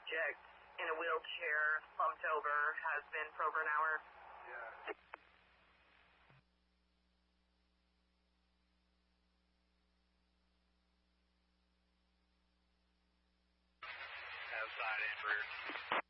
subject in a wheelchair, slumped over, has been for over an hour. Yeah. Outside and rear.